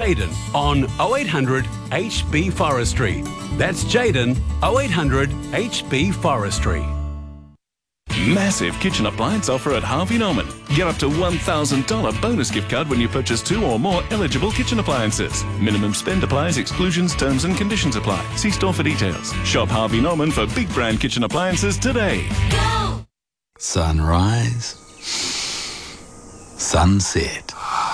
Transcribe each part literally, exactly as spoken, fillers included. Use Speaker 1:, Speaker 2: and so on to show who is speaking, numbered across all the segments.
Speaker 1: Jaden on oh eight hundred H B Forestry. That's Jaden, oh eight hundred H B Forestry.
Speaker 2: Massive kitchen appliance offer at Harvey Norman. Get up to one thousand dollars bonus gift card when you purchase two or more eligible kitchen appliances. Minimum spend applies, exclusions, terms and conditions apply. See store for details. Shop Harvey Norman for big brand kitchen appliances today.
Speaker 3: Go! Sunrise, sunset,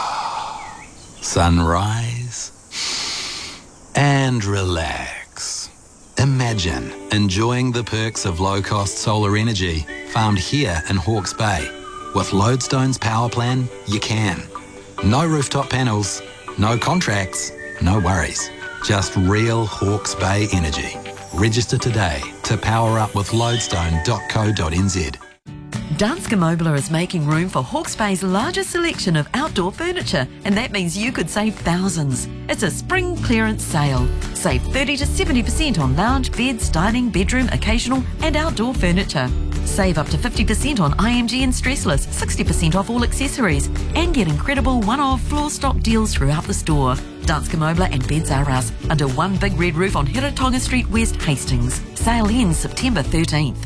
Speaker 3: sunrise, and relax. Imagine enjoying the perks of low-cost solar energy farmed here in Hawke's Bay. With Lodestone's power plan, you can. No rooftop panels, no contracts, no worries. Just real Hawke's Bay energy. Register today to power up with lodestone dot co dot n z.
Speaker 4: Danske Mobler is making room for Hawke's Bay's largest selection of outdoor furniture, and that means you could save thousands. It's a spring clearance sale. Save thirty to seventy percent on lounge, beds, dining, bedroom, occasional and outdoor furniture. Save up to fifty percent on I M G and Stressless, sixty percent off all accessories, and get incredible one-off floor stock deals throughout the store. Danske Mobler and Beds R Us, under one big red roof on Hiratonga Street West, Hastings. Sale ends September thirteenth.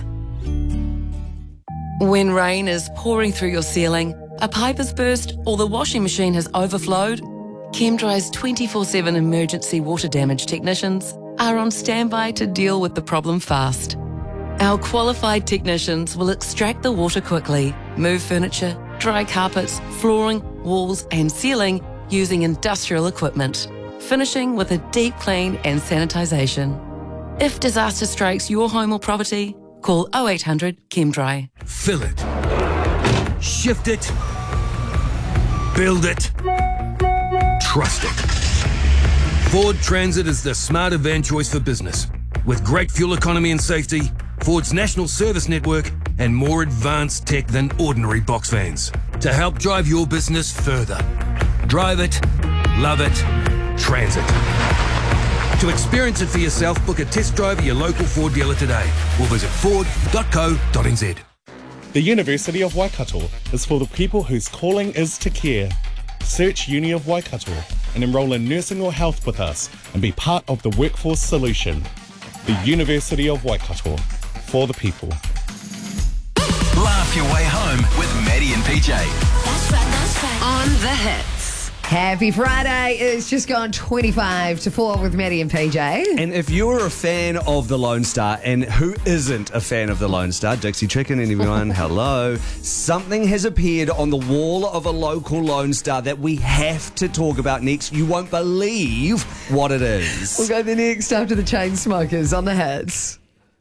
Speaker 5: When rain is pouring through your ceiling, a pipe has burst or the washing machine has overflowed, ChemDry's twenty-four seven emergency water damage technicians are on standby to deal with the problem fast. Our qualified technicians will extract the water quickly, move furniture, dry carpets, flooring, walls and ceiling using industrial equipment, finishing with a deep clean and sanitisation. If disaster strikes your home or property, call oh eight hundred ChemDry.
Speaker 6: Fill it. Shift it. Build it. Trust it. Ford Transit is the smarter van choice for business. With great fuel economy and safety, Ford's national service network, and more advanced tech than ordinary box vans to help drive your business further. Drive it, love it, Transit. To experience it for yourself, book a test drive at your local Ford dealer today or visit ford dot co dot n z.
Speaker 7: The University of Waikato is for the people whose calling is to care. Search Uni of Waikato and enrol in nursing or health with us and be part of the workforce solution. The University of Waikato, for the people.
Speaker 8: Laugh your way home with Maddie and P J.
Speaker 9: That's right, that's right.
Speaker 10: On the hits.
Speaker 11: Happy Friday. It's just gone twenty-five to four with Maddie and P J.
Speaker 12: And if you're a fan of the Lone Star, and who isn't a fan of the Lone Star, Dixie Chicken and everyone, hello. Something has appeared on the wall of a local Lone Star that we have to talk about next. You won't believe what it is.
Speaker 11: We'll go the next after the Chainsmokers on the hits.